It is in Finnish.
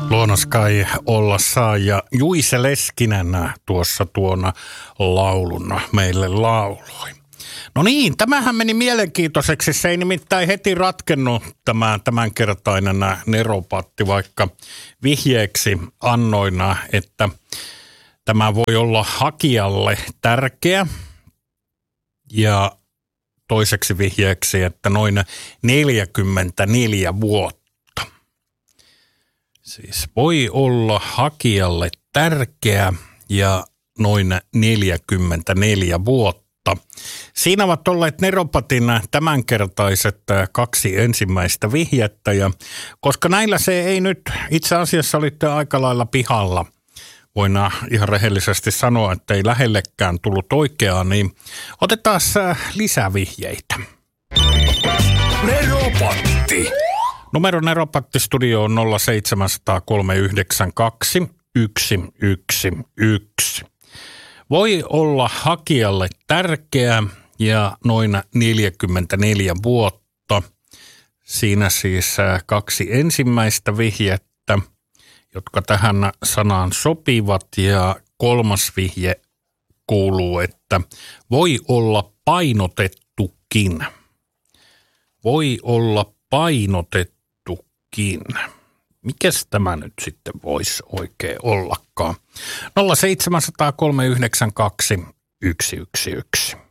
Luonnoskai olla saa ja Juise Leskinen tuossa tuona lauluna meille lauloi. No niin, tämähän meni mielenkiintoiseksi. Se ei nimittäin heti ratkennut tämänkertainen neropatti, vaikka vihjeeksi annoina, että tämä voi olla hakijalle tärkeä. Ja toiseksi vihjeeksi, että noin 44 vuotta. Siis voi olla hakijalle tärkeä ja noin 44 vuotta. Siinä ovat olleet Neropatin tämänkertaiset kaksi ensimmäistä vihjettä. Ja koska näillä se ei nyt itse asiassa olitte aika lailla pihalla, voin ihan rehellisesti sanoa, että ei lähellekään tullut oikeaa, niin otetaan lisävihjeitä. Neropatti. Numero Neropatti-studio on 0700392 111. Voi olla hakijalle tärkeä ja noin 44 vuotta. Siinä siis kaksi ensimmäistä vihjettä, jotka tähän sanaan sopivat, ja kolmas vihje kuuluu, että voi olla painotettukin. Voi olla painotettukin. Mikäs tämä nyt sitten voisi oikein ollakaan? 0700392 111.